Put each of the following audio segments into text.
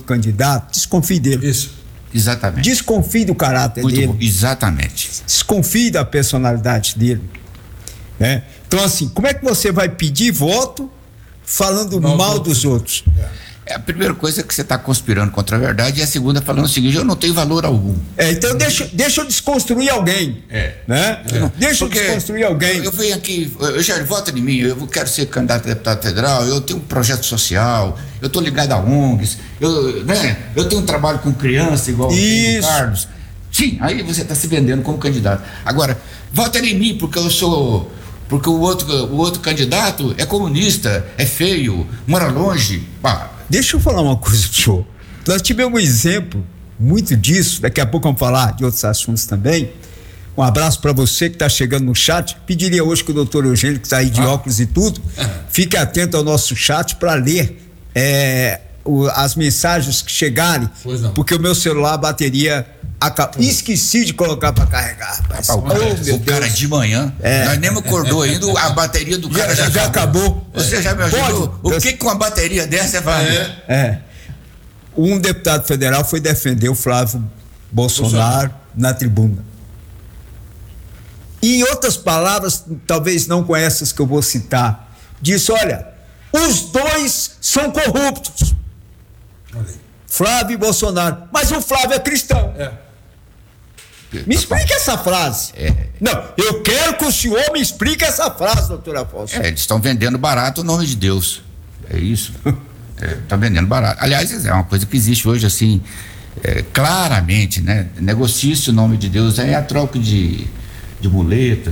candidato, desconfie dele. Isso. Exatamente. Desconfie do caráter Muito dele. bom. Exatamente. Desconfie da personalidade dele, né? Então, assim, como é que você vai pedir voto falando mal dos outros? A primeira coisa é que você está conspirando contra a verdade, e a segunda falando o seguinte: eu não tenho valor algum. Então deixa eu desconstruir alguém. Né? Deixa eu desconstruir alguém. Eu venho aqui, já vota em mim, eu quero ser candidato a deputado federal, eu tenho um projeto social, eu estou ligado a ONGs, eu tenho um trabalho com criança igual o Carlos. Sim, aí você está se vendendo como candidato. Agora, vota em mim porque porque o outro candidato é comunista, é feio, mora longe. Deixa eu falar uma coisa pro senhor. Nós tivemos um exemplo muito disso, daqui a pouco vamos falar de outros assuntos também. Um abraço para você que está chegando no chat. Pediria hoje que o doutor Eugênio, que está aí de óculos e tudo, fique atento ao nosso chat para ler as mensagens que chegarem, porque o meu celular, a bateria esqueci de colocar para carregar, rapaz. O cara de manhã, nós nem me acordou ainda, a bateria do cara já acabou. Você já me ajudou? O que com a bateria dessa vai? Um deputado federal foi defender o Flávio Bolsonaro na tribuna. E em outras palavras, talvez não com essas que eu vou citar, disse: olha, os dois são corruptos. Flávio e Bolsonaro. Mas o Flávio é cristão. Me explique essa frase. Não, eu quero que o senhor me explique essa frase, doutor Afonso. Eles estão vendendo barato o nome de Deus. É isso. Estão vendendo barato. Aliás, é uma coisa que existe hoje, assim, claramente, né? Negocia-se o nome de Deus, é a troca de muleta,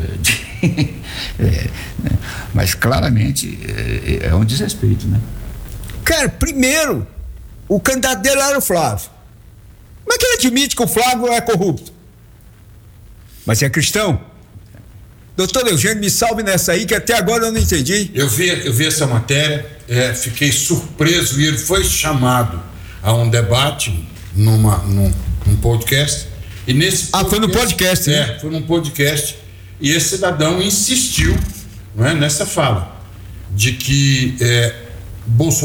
mas claramente é um desrespeito, né? Cara, primeiro, o candidato dele era o Flávio. Como é que ele admite que o Flávio é corrupto? Mas é cristão? Doutor Eugênio, me salve nessa aí, que até agora eu não entendi. Eu vi essa matéria, fiquei surpreso, e ele foi chamado a um debate num podcast. E nesse foi no podcast, né? Foi num podcast. E esse cidadão insistiu, não é, nessa fala de que Bolsonaro